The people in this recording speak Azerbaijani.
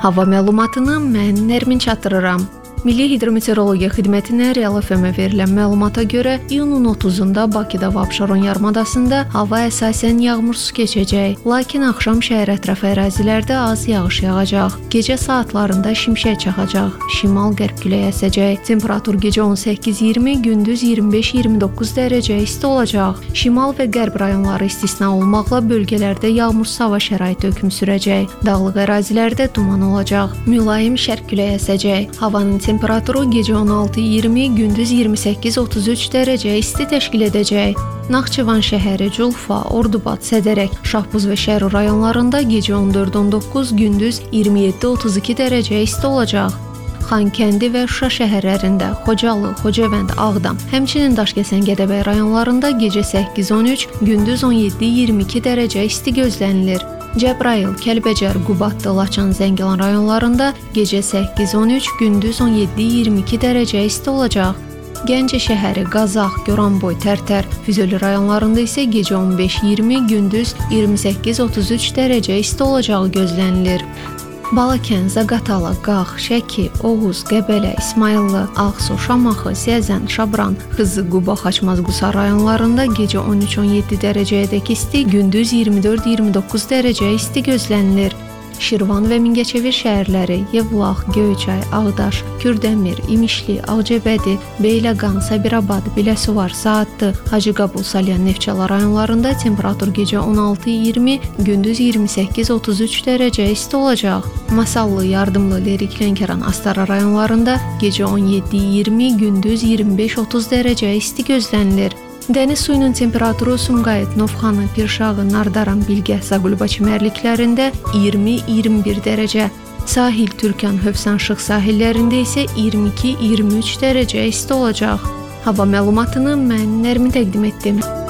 Hava məlumatını mən Nərmin çatdırıram. Milli Hidrometeorologiya Xidmətinə Real FM-ə verilən məlumata görə iyunun 30-da Bakıda və Abşeron yarımadasında hava əsasən yağmursuz keçəcək, lakin axşam şəhər ətrafı ərazilərdə az yağış yağacaq. Gecə saatlarında şimşək çaxacaq, şimal-qərb küləyi əsəcək. Temperatur gecə 18-20, gündüz 25-29 dərəcə isti olacaq. Şimal və qərb rayonları istisna olmaqla bölgələrdə yağmursuz hava şəraiti hökm sürəcək. Dağlıq ərazilərdə duman olacaq. Mülayim şərq küləyi əsəcək. Havanın temperaturu gecə 16-20, gündüz 28-33 dərəcə isti təşkil edəcək. Naxçıvan şəhəri, Culfa, Ordubad, Sədərək, Şahbuz və Şərur rayonlarında gecə 14-19, gündüz 27-32 dərəcə isti olacaq. Xankəndi və Şuşa şəhərlərində, Xocalı, Xocavənd, Ağdam, həmçinin Daşkəsən, Gədəbəy rayonlarında gecə 8-13, gündüz 17-22 dərəcə isti gözlənilir. Cəbrayıl, Kəlbəcər, Qubadlı, Laçın, Zəngilan rayonlarında gecə 8-13, gündüz 17-22 dərəcə isti olacaq. Gəncə şəhəri, Qazax, Goranboy, Tərtər, Füzuli rayonlarında isə gecə 15-20, gündüz 28-33 dərəcə isti olacağı gözlənilir. Balakən, Zaqatala, Qax, Şəki, Oğuz, Qəbələ, İsmayıllı, Ağsu, Şamaxı, Səzən, Şabran, Xızı, Quba, Xaçmaz, Qusar rayonlarında gecə 13-17 dərəcəyədək isti, gündüz 24-29 dərəcə isti gözlənilir. Şirvan və Mingəçevir şəhərləri, Yevlax, Göyçay, Ağdaş, Kürdəmir, İmişli, Ağcabədi, Beyləqan, Sabirabad, Biləsuvar, Saatlı, Hacıqabul, Salyan, Neftçala rayonlarında temperatur gecə 16-20, gündüz 28-33 dərəcə isti olacaq. Masallı, Yardımlı, Lerik, Lənkəran, Astara rayonlarında gecə 17-20, gündüz 25-30 dərəcə isti gözlənilir. Dəniz suyunun temperaturu Sumqayıt, Novxanı, Pirşağı, Nardaran, Bilgəh, Zaqulba çimərliklərində 20-21 dərəcə, sahil, Türkan, Hövsan, Şıx sahillərində isə 22-23 dərəcə isti olacaq. Hava məlumatını mən Nərmin təqdim etdim.